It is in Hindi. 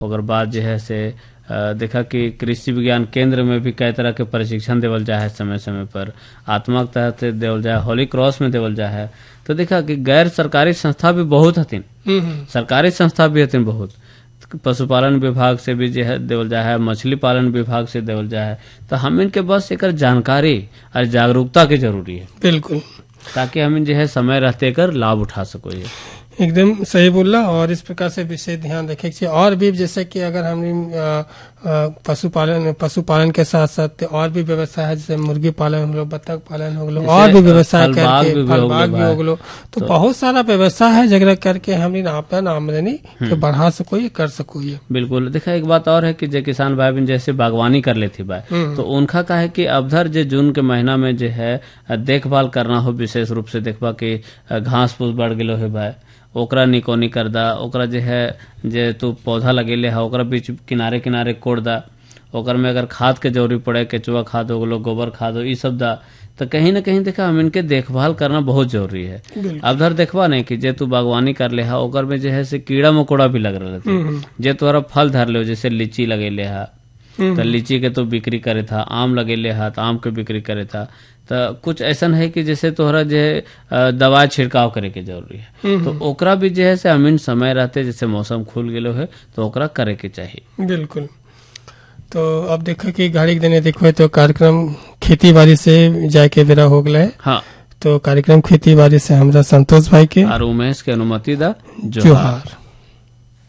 ओकर बाद जो है से देखा कि कृषि विज्ञान केंद्र में भी कई तरह के प्रशिक्षण देवल जा है, समय समय पर आत्मा के तहत देवल जा है, होली क्रॉस में देवल जा है। तो देखा कि गैर सरकारी संस्था भी बहुत हथिन, सरकारी संस्था भी हथिन बहुत। पशुपालन विभाग से भी जो है देवल जा है, मछली पालन विभाग से देवल जा है। तो हम इनके बस एक जानकारी और जागरूकता की जरूरी है, बिल्कुल, ताकि हम जो है समय रहते कर लाभ उठा सको। ये एकदम सही बोला। और इस प्रकार से विशेष ध्यान रखे चाहिए। और भी जैसे कि अगर हम पशुपालन के साथ साथ और भी व्यवसाय है, जैसे मुर्गी पालन हो गलो, बतख पालन हो गलो, और भी व्यवसाय करके फल बाग भी हो गलो, तो बहुत सारा व्यवसाय है जगह करके हम अपन आमदनी के बढ़ा सको, कर सको। बिल्कुल। देखा एक बात और है कि जो किसान भाई बहन जैसे बागवानी कर लेती भाई, तो उनका का है कि अवधर जो जून के महीना में जो है देखभाल करना हो, विशेष रूप से देखबा कि घास फूस बढ़ गलो है भाई, ओकरा निकोनी कर दा, ओकरा जो है जे तू पौधा लगेले है ओकरा बीच किनारे किनारे कोड़ दा, ओकर में अगर खाद के जरूरी पड़े, केचुआ खाद हो गलो, गोबर खाद हो, ये सब दा। तो कहीं ना कहीं देखा हम इनके देखभाल करना बहुत जरूरी है। अब धर देखबा नहीं कि जे तू बागवानी कर ले हा, ओकर में जो है से कीड़ा मकोड़ा भी लग रहा था। जे तोहरा फल धर ले, जैसे लीची लगेले हा तो लीची के तो बिक्री करे था, आम लगेले हा तो आम के बिक्री करे था। तो कुछ ऐसा है कि जैसे तोहरा जो है दवा छिड़काव करे के जरूरी है, तो ओकरा भी जो है से अमीन समय रहते, जैसे मौसम खुल गेलो है तो ओकरा करे के चाहिए। बिल्कुल। तो अब देखो कि गाड़ी के देने देखो तो कार्यक्रम खेती बाड़ी से जाए के बेरा हो गया है। हाँ, तो कार्यक्रम खेती बाड़ी से हमरा संतोष भाई के और उमेश के अनुमति दा जोहार।